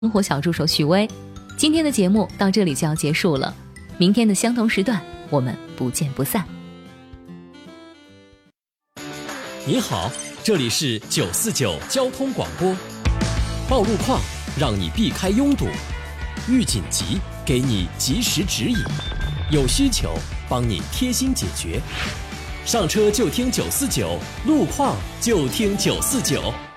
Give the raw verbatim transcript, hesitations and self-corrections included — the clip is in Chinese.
生活小助手许巍。今天的节目到这里就要结束了，明天的相同时段我们不见不散。 你好，这里是九四九交通广播。报路况，让你避开拥堵；遇紧急，给你及时指引；有需求，帮你贴心解决。上车就听九四九，路况就听九四九。